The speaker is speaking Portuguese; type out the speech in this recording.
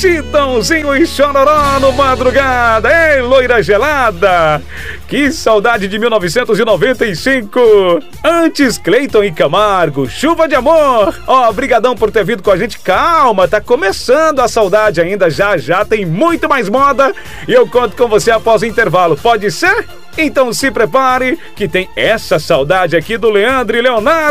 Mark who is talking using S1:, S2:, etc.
S1: Chitãozinho e Chororó no Madrugada. Ei, loira gelada. Que saudade de 1995. Antes, Cleiton e Camargo, Chuva de Amor. Brigadão por ter vindo com a gente. Calma, tá começando a saudade ainda. Já tem muito mais moda. E eu conto com você após o intervalo. Pode ser? Então se prepare, que tem essa saudade aqui do Leandro e Leonardo.